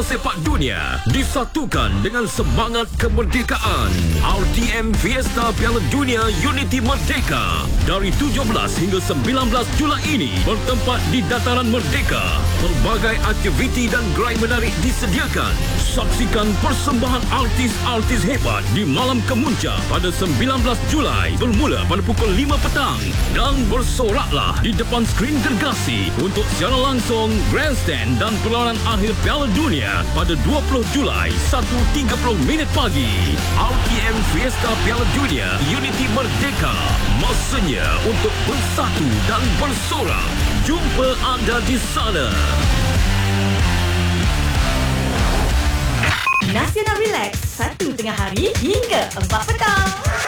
bola sepak dunia disatukan dengan semangat kemerdekaan. RTM Fiesta Piala Dunia Unity Merdeka dari 17 hingga 19 Julai ini bertempat di Dataran Merdeka. Pelbagai aktiviti dan gerai menarik disediakan. Saksikan persembahan artis-artis hebat di Malam Kemuncak pada 19 Julai bermula pada pukul 5 petang dan bersoraklah di depan skrin gergasi untuk siaran langsung grandstand dan perlawanan akhir Piala Dunia pada 20 Julai 1.30 pagi. RTM Fiesta Piala Dunia Unity Merdeka. Masanya untuk bersatu dan bersorak. Jumpa anda di sana. Nasional Relax, 1 tengah hari hingga 4 petang.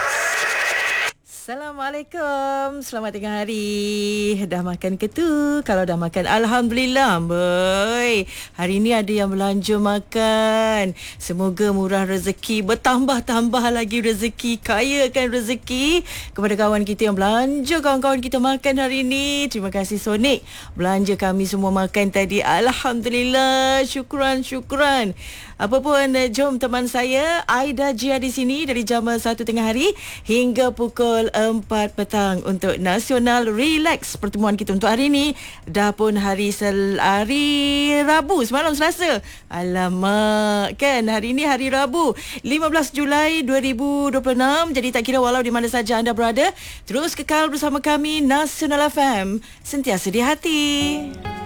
Assalamualaikum. Selamat tengah hari. Dah makan ke tu? Kalau dah makan, Alhamdulillah. Boy, hari ni ada yang belanja makan. Semoga murah rezeki, bertambah-tambah lagi rezeki, kayakan rezeki kepada kawan kita yang belanja, kawan-kawan kita makan hari ni. Terima kasih Sonic. Belanja kami semua makan tadi. Alhamdulillah. Syukran. Apa pun, jom teman saya Aida Jia di sini dari jam 1 tengah hari hingga pukul 4 petang untuk Nasional Relax. Pertemuan kita untuk hari ni dah pun hari Rabu, semalam Selasa. Alamak, kan hari ni hari Rabu 15 Julai 2026. Jadi tak kira walau di mana saja anda berada, terus kekal bersama kami Nasional FM, sentiasa di hati.